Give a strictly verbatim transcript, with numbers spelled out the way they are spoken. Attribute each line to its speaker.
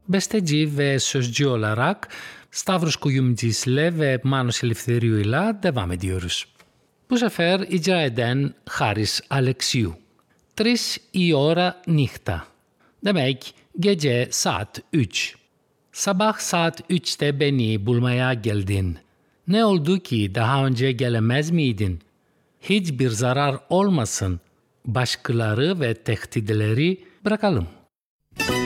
Speaker 1: Besteci ve sözcü olarak Stavros Kuyumcis'le ve Manos Eleftheriou'yla devam ediyoruz. Bu sefer icra eden Haris Alexiou. Τρεις η ώρα νύχτα. Demek gece saat üç. Sabah saat üçte beni bulmaya geldin. Ne oldu ki daha önce gelemez miydin? Hiçbir zarar olmasın. Başkaları ve tehditleri bırakalım.